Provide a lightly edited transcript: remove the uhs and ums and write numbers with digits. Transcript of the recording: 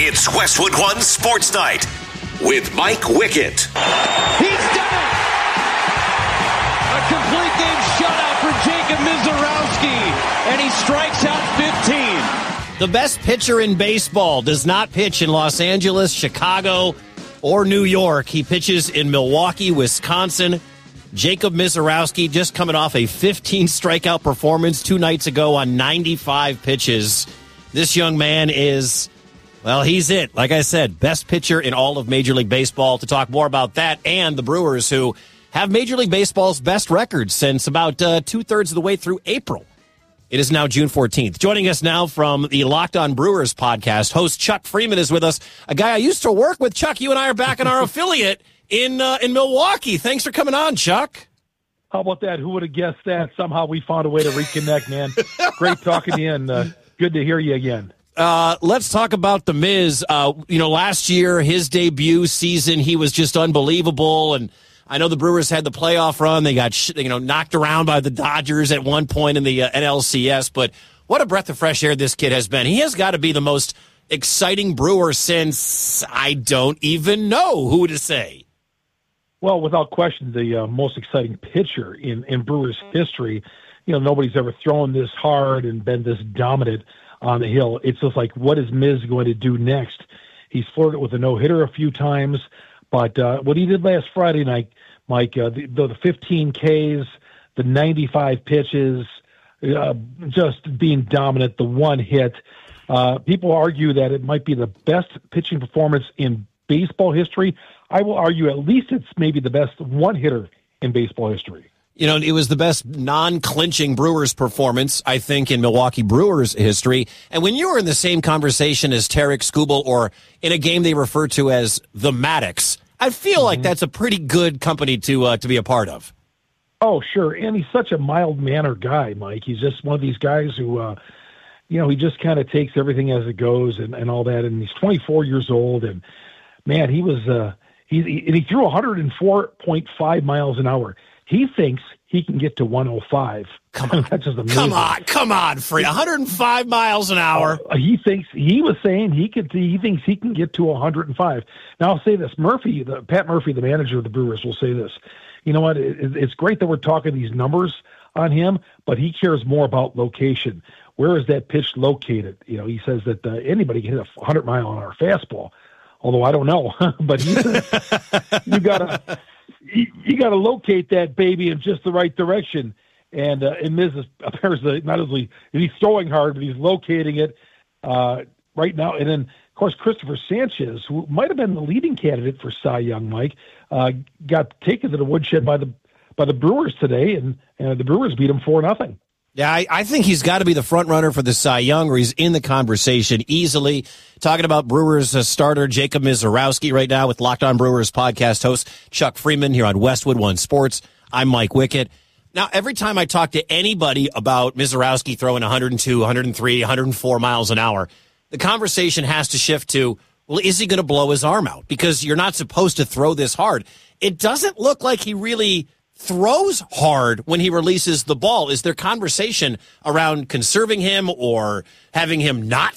It's Westwood One Sports Night with Mike Wickett. He's done it! A complete game shutout for Jacob Mizorowski, and he strikes out 15. The best pitcher in baseball does not pitch in Los Angeles, Chicago, or New York. He pitches in Milwaukee, Wisconsin. Jacob Mizorowski just coming off a 15 strikeout performance 2 nights ago on 95 pitches. This young man is, well, he's it. Like I said, best pitcher in all of Major League Baseball. To talk more about that and the Brewers, who have Major League Baseball's best record since about 2/3 of the way through April. It is now June 14th. Joining us now from the Locked On Brewers podcast, host Chuck Freeman is with us, a guy I used to work with. Chuck, you and I are back in our affiliate in Milwaukee. Thanks for coming on, Chuck. How about that? Who would have guessed that? Somehow we found a way to reconnect, man. Great talking to you, and good to hear you again. Let's talk about the Miz. Last year, his debut season, he was just unbelievable, and I know the Brewers had the playoff run. They got knocked around by the Dodgers at one point in the NLCS, but what a breath of fresh air this kid has been. He has got to be the most exciting Brewer since I don't even know who to say. Well, without question, the most exciting pitcher in Brewers history. Nobody's ever thrown this hard and been this dominant on the hill. It's just like, what is Miz going to do next? He's flirted with a no-hitter a few times, but what he did last Friday night, Mike, the 15 Ks, the 95 pitches, just being dominant, the one hit. People argue that it might be the best pitching performance in baseball history. I will argue at least it's maybe the best one-hitter in baseball history. It was the best non-clinching Brewers performance, I think, in Milwaukee Brewers history. And when you were in the same conversation as Tarek Skubal, or in a game they refer to as the Maddox, I feel like that's a pretty good company to be a part of. Oh, sure. And he's such a mild-mannered guy, Mike. He's just one of these guys who, he just kind of takes everything as it goes and all that. And he's 24 years old. And, man, he was he threw 104.5 miles an hour. He thinks he can get to 105. Come on. That's just amazing. Come on, Free. 105 miles an hour. He thinks he can get to 105. Now I'll say this, Pat Murphy, the manager of the Brewers, will say this. You know what? It's great that we're talking these numbers on him, but he cares more about location. Where is that pitch located? He says that anybody can hit a 100-mile-an-hour fastball, although I don't know. But he says you gotta locate that baby in just the right direction. And Miz is apparently not only he's throwing hard, but he's locating it right now. And then, of course, Christopher Sanchez, who might have been the leading candidate for Cy Young, Mike, got taken to the woodshed by the Brewers today, and the Brewers beat him 4-0. Yeah, I think he's got to be the front runner for the Cy Young, or he's in the conversation easily. Talking about Brewers starter Jacob Mizorowski right now with Locked On Brewers podcast host Chuck Freeman here on Westwood One Sports. I'm Mike Wickett. Now, every time I talk to anybody about Mizorowski throwing 102, 103, 104 miles an hour, the conversation has to shift to, well, is he going to blow his arm out? Because you're not supposed to throw this hard. It doesn't look like he really throws hard when he releases the ball. Is there conversation around conserving him or having him not